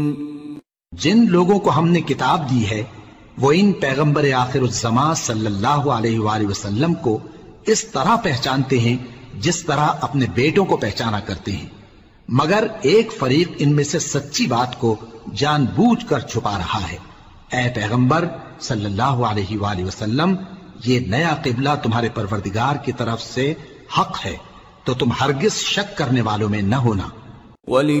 जिन लोगों को हमने किताब दी है वो इन पैगंबर आखिरुज़्ज़मा सल्लल्लाहु अलैहि वसल्लम को इस तरह पहचानते हैं जिस तरह अपने बेटों को पहचाना करते हैं, मगर एक फरीक इनमें से सच्ची बात को जानबूझकर छुपा रहा है। ऐ पैगंबर सल्लल्लाहु अलैहि वसल्लम, ये नया किबला तुम्हारे परवरदिगार की तरफ से हक है, तो तुम हरगिज शक करने वालों में न होना।